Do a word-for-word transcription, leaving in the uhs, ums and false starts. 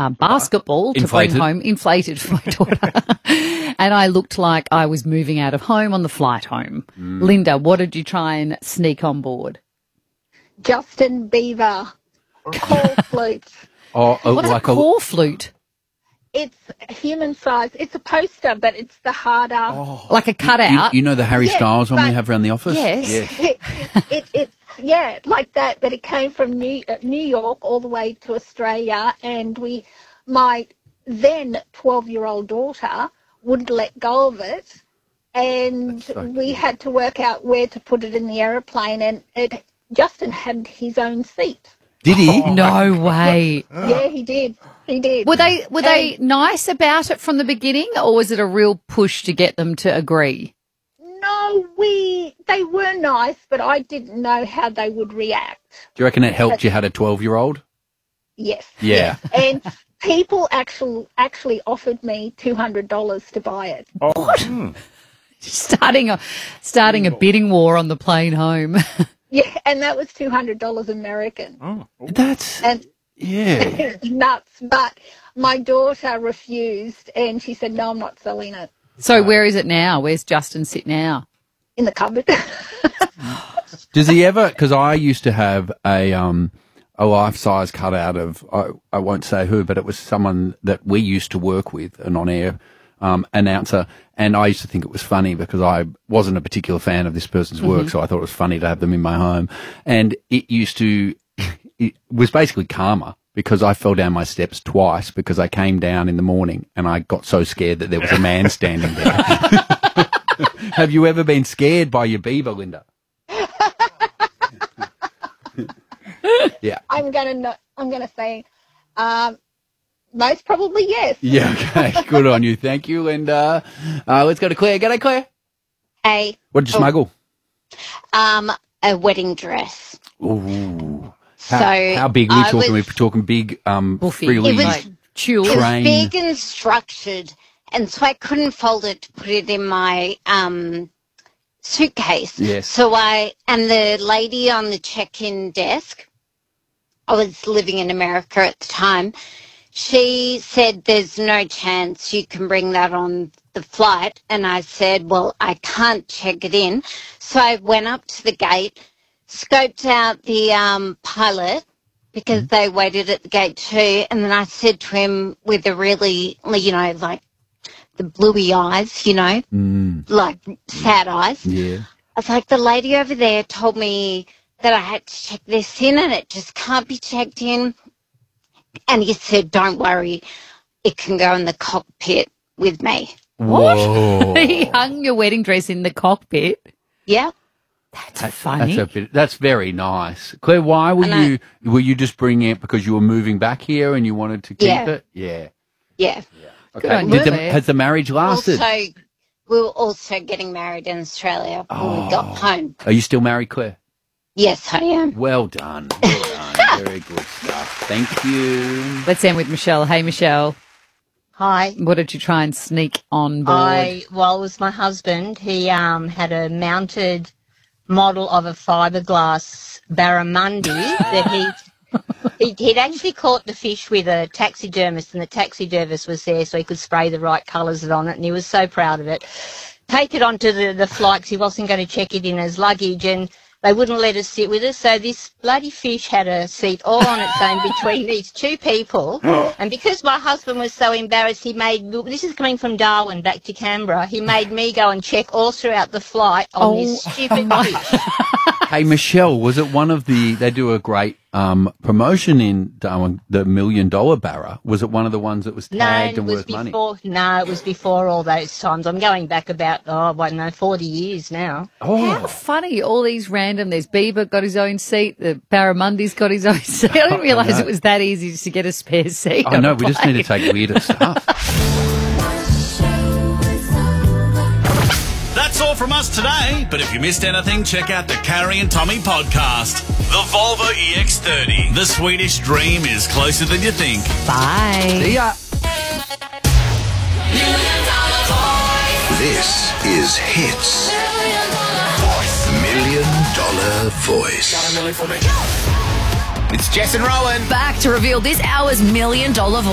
uh, basketball to Inflated. bring home, inflated for my daughter. And I looked like I was moving out of home on the flight home. Mm. Linda, what did you try and sneak on board? Justin Bieber, call flute. Oh, oh, What's like a core flute? It's human size. It's a poster, but it's the harder. Oh. Like a cutout? You, you know the Harry Yeah, Styles one we but- have around the office? Yes. It, it, it's yeah, like that. But it came from New uh, New York all the way to Australia, and we, my then twelve-year-old daughter wouldn't let go of it, and so we cute. had to work out where to put it in the aeroplane. And it Justin had his own seat. Did he? No way. Yeah, he did. He did. Were they were they nice about it from the beginning, or was it a real push to get them to agree? No, we they were nice, but I didn't know how they would react. Do you reckon it helped you had a twelve-year-old? Yes. Yeah. And people actually actually offered me two hundred dollars to buy it. What? Starting a starting a bidding war on the plane home. Yeah, and that was two hundred dollars American. That's, And yeah. it's nuts. But my daughter refused, and she said, "No, I'm not selling it." So where is it now? Where's Justin sit now? In the cupboard. Does he ever, because I used to have a, um, a life-size cutout of, I, I won't say who, but it was someone that we used to work with, an on-air um, announcer, and I used to think it was funny because I wasn't a particular fan of this person's work, so I thought it was funny to have them in my home. And it used to, it was basically karma because I fell down my steps twice because I came down in the morning and I got so scared that there was a man standing there. Have you ever been scared by your Bieber, Linda? Yeah. I'm gonna no, I'm gonna say, um, most probably yes. Yeah, okay. Good on you. Thank you. And uh, uh, let's go to Claire. G'day, Claire. Hey, What did you smuggle? um, a wedding dress. Ooh. How, So how big are we I talking? was- We're talking big, um, Buffy. freely. It was- Like tulle. It was Train. big and structured, and so I couldn't fold it to put it in my um, suitcase. Yes. So I, and the lady on the check-in desk, I was living in America at the time, she said, "There's no chance you can bring that on the flight." And I said, "Well, I can't check it in." So I went up to the gate, scoped out the um, pilot, because they waited at the gate too. And then I said to him with a really, you know, like the bluey eyes, you know, Mm, like sad eyes. yeah. I was like, "The lady over there told me that I had to check this in and it just can't be checked in." And he said, "Don't worry, it can go in the cockpit with me." Whoa. He hung your wedding dress in the cockpit. Yeah. That's funny. That's a bit. That's very nice, Claire. Why were And I- you? Were you just bringing it because you were moving back here and you wanted to keep Yeah. it? Yeah. Yeah. Okay. on Did you, the, Claire. has the marriage lasted? Also, we were also getting married in Australia when we Oh. got home. Are you still married, Claire? Yes, I am. Well done. Well done. Very good stuff. Thank you. Let's end with Michelle. Hey, Michelle. Hi. What did you try and sneak on board? I, well, it was my husband. He um, had a mounted model of a fiberglass barramundi that he, he, he'd actually caught the fish with a taxidermist, and the taxidermist was there so he could spray the right colours on it, and he was so proud of it. Take it onto the, the flight 'cause he wasn't going to check it in as luggage, and they wouldn't let us sit with us, so this bloody fish had a seat all on its own between these two people. And because my husband was so embarrassed, he made, this is coming from Darwin back to Canberra, he made me go and check all throughout the flight on this stupid fish. Hey, Michelle, was it one of the, they do a great um, promotion in Darwin, the Million Dollar Barra. Was it one of the ones that was No, tagged it and was worth money? before. No, it was before all those times. I'm going back about oh, I don't know, forty years now. How funny, all these random, there's Bieber got his own seat, the Barramundi's got his own seat. I didn't realise know. it was that easy just to get a spare seat. I on know, a we just need to plane. take weirder stuff. That's all from us today, but if you missed anything, check out the Carrie and Tommy podcast. The Volvo E X thirty. The Swedish dream is closer than you think. Bye. See ya. This is Hits. Million Dollar Voice. It's Jess and Rowan. Back to reveal this hour's million dollar voice.